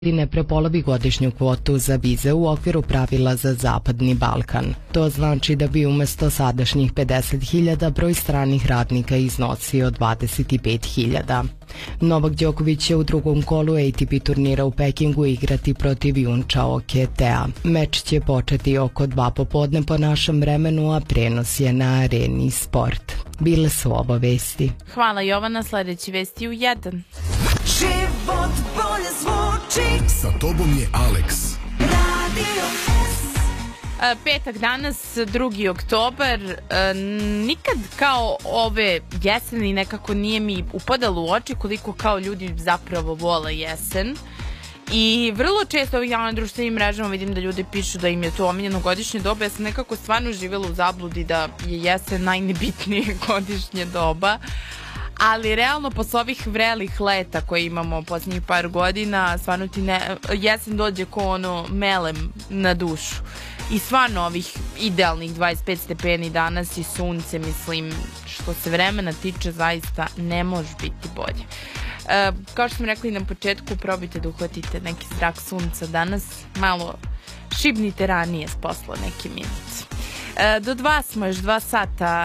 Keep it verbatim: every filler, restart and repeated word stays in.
ne prepolovi godišnju kvotu za vize u okviru pravila za Zapadni Balkan. To znači da bi umesto sadašnjih pedeset hiljada broj stranih radnika iznosio dvadeset pet hiljada. Novak Đoković će u drugom kolu A T P turnira u Pekingu igrati protiv Junčao Ketea. Meč će početi oko dva popodne po našem vremenu, a prenos je na Areni Sport. Bile su ovo vesti. Hvala Jovana, sledeći vesti u jedan. Život bolje zvuči. Sa tobom je Alex. Radio S. Petak danas, drugi oktobar, nikad kao ove jeseni nekako nije mi upadalo u oči koliko kao ljudi zapravo vole jesen. I vrlo često ovih dana na društvenim mrežama vidim da ljudi pišu da im je to omiljeno godišnje doba. Ja sam nekako stvarno živjela u zabludi da je jesen najnebitnije godišnje doba. Ali realno posle ovih vrelih leta koje imamo u posljednjih par godina, stvarno ti ne, jesen dođe ko ono melem na dušu. I stvarno ovih idealnih dvadeset pet stepeni danas i sunce, mislim, što se vremena tiče zaista ne može biti bolje. E, kao što smo rekli na početku, probajte da uhvatite neki zrak sunca danas, malo šibnite ranije s posla neki minut. E, do dva smo još dva sata